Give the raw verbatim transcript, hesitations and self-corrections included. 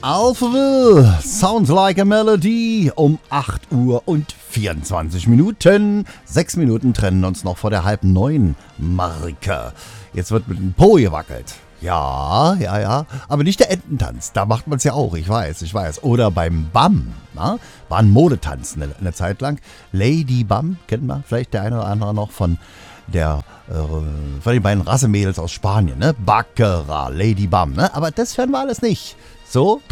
Alphaville, Sounds Like a Melody, um acht Uhr und vierundzwanzig Minuten. Sechs Minuten trennen uns noch vor der halb neun Marke. Jetzt wird mit dem Po gewackelt. Ja, ja, ja, aber nicht der Ententanz, da macht man es ja auch, ich weiß, ich weiß. Oder beim Bam, na? War ein Modetanz eine, eine Zeit lang. Lady Bam, kennt man vielleicht der eine oder andere noch von der äh, von den beiden Rassemädels aus Spanien, ne? Baccarat, Lady Bam, ne? Aber das hören wir alles nicht. So,